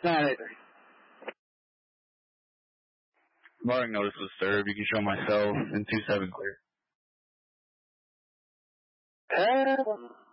983. Barring notice was served, you can show myself in 27 clear.